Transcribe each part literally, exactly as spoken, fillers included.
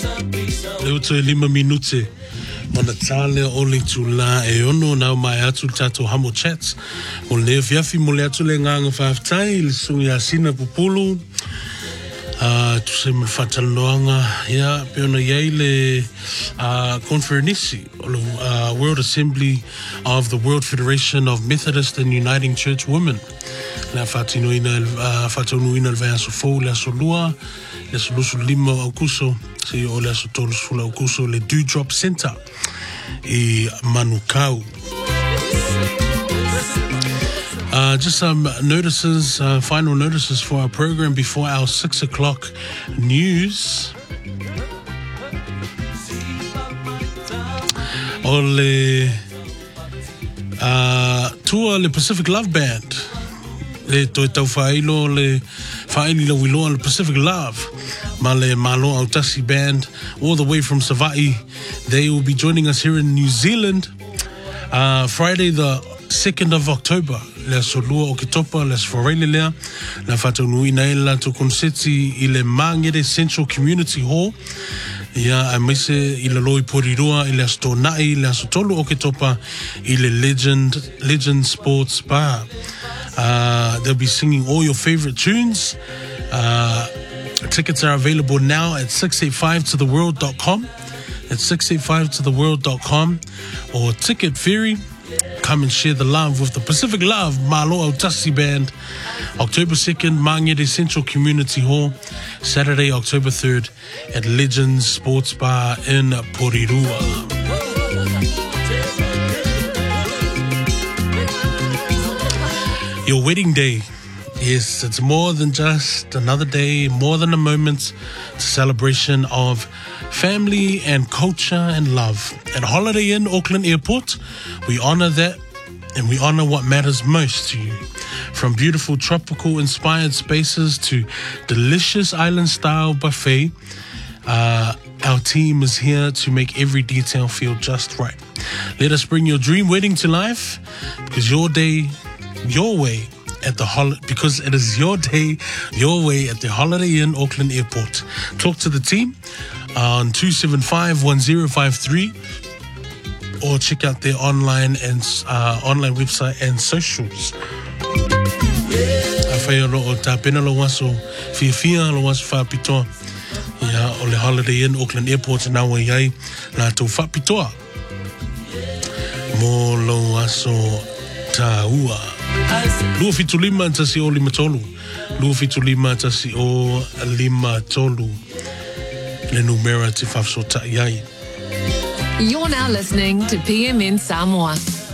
Leo te lima minute Mana tale o le tula e ono na mai atu tato hamo chats. O le fiafi mo le atu le nganga whaftai le sungi a sina pupulu. Uh, tu se me whataloanga ia peona iei le uh, konferenisi o le uh, World Assembly of the World Federation of Methodist and Uniting Church Women. Na whatinuina uh, whatanuina le vai aso fou le aso lua le aso lusu lima au kuso si o le aso tolu sula au kuso le Dewdrop Center i Manukau. Uh, just some notices, uh, final notices for our program before our six o'clock news. Ole uh, tour le Pacific Love Band. Le toi tau whailo le whaili la wiloa le Pacific Love. Ma le malo autasi band all the way from Savai'i. They will be joining us here in New Zealand uh, Friday the second of October. Le solua o ke topa le sforele lea la whatanui nei la to konseti i le Mangere Central Community Hall. Ia a meise i le loi porirua i le astonai le asotolu o ke topa i le Legend Legend Sports Bar. Uh, they'll be singing all your favorite tunes. Uh, tickets are available now at six eight five to the world dot com. At six eight five to the world dot com or Ticket Ferry. Come and share the love with the Pacific Love Malo Autasi Band. October second, Mangere Central Community Hall. Saturday, October third at Legends Sports Bar in Porirua. Your wedding day. Yes, it's more than just another day, more than a moment. It's a celebration of family and culture and love. At Holiday Inn Auckland Airport, we honor that and we honor what matters most to you. From beautiful tropical inspired spaces to delicious island style buffet, uh, our team is here to make every detail feel just right. Let us bring your dream wedding to life because your day, your way, at the hol because it is your day, your way at the Holiday Inn Auckland Airport. Talk to the team on two seven five, one zero five three or check out their online and uh, online website and socials. Awhai ro o tā pena lo waso fia fia lo waso whapitoa. Ia o le Holiday Inn Auckland Airport na wa iai nā tau whapitoa. Mō lo waso tā ua. Lua fitu lima tasi o lima tolu. Lua fitu lima tasi o lima tolu. Le numera te whafso ta iai. You're now listening to P M N Samoa.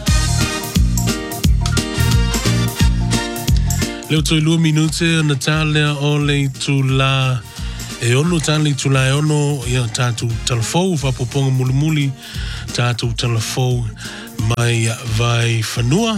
Leo toi lua minute na tālea o le tula e ono tāle tula e ono ia tātou talafou whapoponga mulimuli tātou talafou mai vai whanua.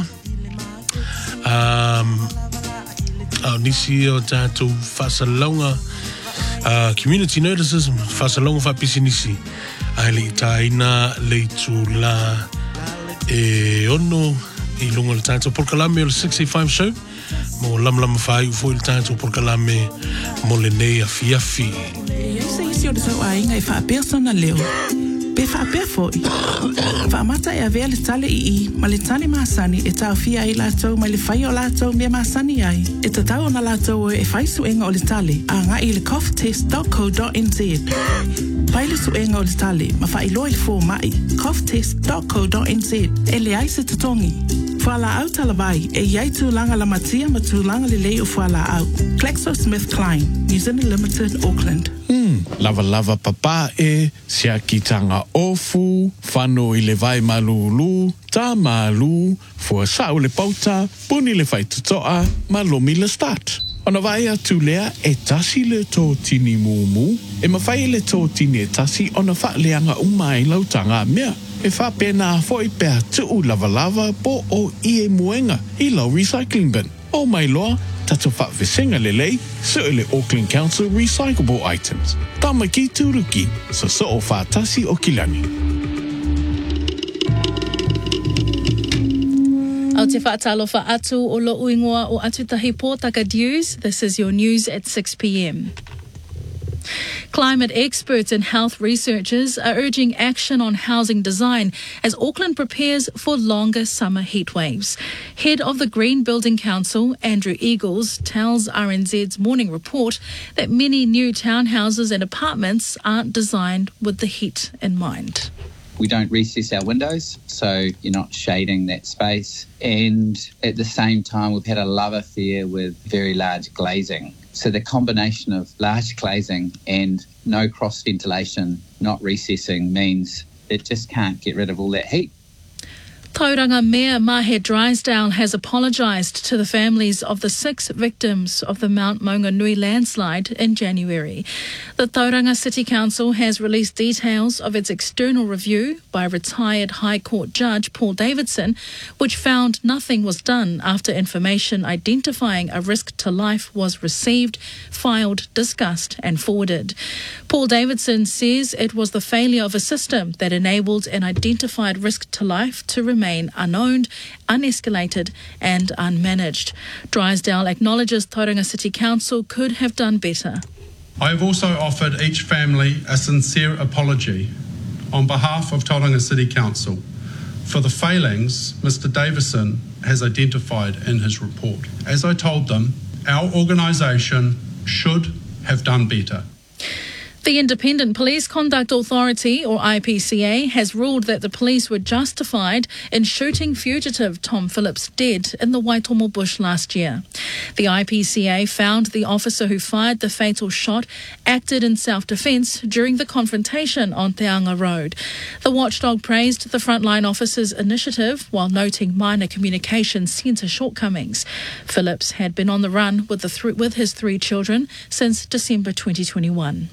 Um, au nisi o tātou whasalonga uh, community notices whasalonga whapisi nisi ai le taina le tula e ono i lunga le tātou porkalame o le six eight five show mo lamlama whai ufo i le tātou porkalame mo le nei a fiafi. Iau se isi o le tau a inga i whaapea sona leo. Pe whaapea foi. Whaamata e avea le tale i i, ma le tale maasani e tau fia i lātou, ma le whai o lātou mea maasani ai. E ta tau na lātou e whai suenga o le tale, a ngā i le cough test dot co dot n z. Pai le suenga o le tale, ma whai loa i le fō mai, cough test dot co dot n z, e le ai se tatongi. Whala au talavai, e iai tūlanga la matia ma tūlanga le lei o whala au. GlaxoSmithKline, New Zealand Limited, Auckland. Hmm, lava lava papa e, sia kitanga ofu, whano i le vai malulu, tā malu, fua sau le pauta, puni le whai tutoa, ma lomi le start. Ona vai atu lea e tasi le tō tini mumu, e mawhai le tō tini e tasi ona wha leanga umai lautanga mea. E wha pēnā fwoi pēr tuu lava lava po o i e muenga i lau recycling bin. O mai loa, tatu wha visenga le lei, so le Auckland Council recyclable items. Tama ki turuki, so so o wha tasi o kilani. Au te whaatalofa atu o lo uingoa o atutahi pōtaka news. This is your news at six p m. Climate experts and health researchers are urging action on housing design as Auckland prepares for longer summer heat waves. Head of the Green Building Council, Andrew Eagles, tells R N Z's Morning Report that many new townhouses and apartments aren't designed with the heat in mind. We don't recess our windows, so you're not shading that space. And at the same time, we've had a love affair with very large glazing. So the combination of large glazing and no cross ventilation, not recessing, means it just can't get rid of all that heat. Tauranga Mayor Mahe Drysdale has apologised to the families of the six victims of the Mount Maunganui landslide in January. The Tauranga City Council has released details of its external review by retired High Court Judge Paul Davidson, which found nothing was done after information identifying a risk to life was received, filed, discussed and forwarded. Paul Davidson says it was the failure of a system that enabled an identified risk to life to remain unowned, unescalated and unmanaged. Drysdale acknowledges Tauranga City Council could have done better. I have also offered each family a sincere apology on behalf of Tauranga City Council for the failings Mister Davison has identified in his report. As I told them, our organisation should have done better. The Independent Police Conduct Authority, or I P C A, has ruled that the police were justified in shooting fugitive Tom Phillips dead in the Waitomo bush last year. The I P C A found the officer who fired the fatal shot acted in self-defence during the confrontation on Te Anga Road. The watchdog praised the frontline officer's initiative while noting minor communication centre shortcomings. Phillips had been on the run with, the th- with his three children since December twenty twenty-one.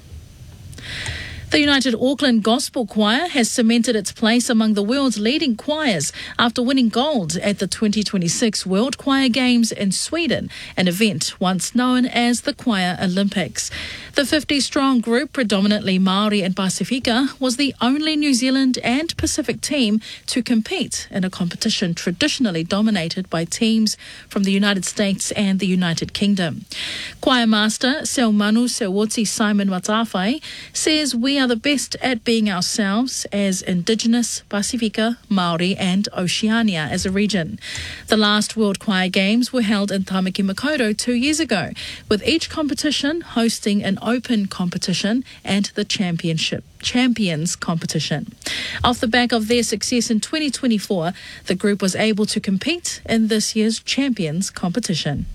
The United Auckland Gospel Choir has cemented its place among the world's leading choirs after winning gold at the twenty twenty-six World Choir Games in Sweden, an event once known as the Choir Olympics. The fifty-strong group, predominantly Māori and Pasifika, was the only New Zealand and Pacific team to compete in a competition traditionally dominated by teams from the United States and the United Kingdom. Choir Master Seumanu Sewoti Simon Matawhai says we are the best at being ourselves as Indigenous, Pasifika, Māori and Oceania as a region. The last World Choir Games were held in Tamaki Makaurau two years ago, with each competition hosting an open competition and the championship champions competition. Off the back of their success in twenty twenty-four, the group was able to compete in this year's champions competition.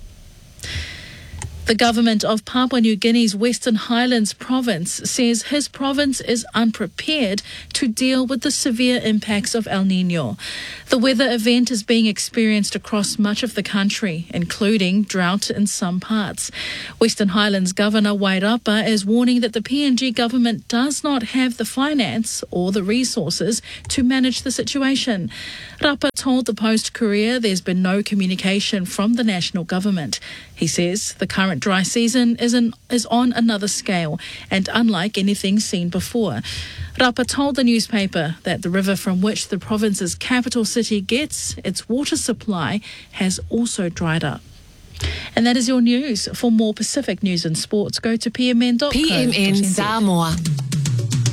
The government of Papua New Guinea's Western Highlands province says his province is unprepared to deal with the severe impacts of El Niño. The weather event is being experienced across much of the country, including drought in some parts. Western Highlands Governor Wairapa is warning that the P N G government does not have the finance or the resources to manage the situation. Rapa told the Post-Courier there's been no communication from the national government. He says the current dry season is, an, is on another scale and unlike anything seen before. Rapa told the newspaper that the river from which the province's capital city gets its water supply has also dried up. And that is your news. For more Pacific news and sports, go to p m n dot co dot n z. P M N Samoa.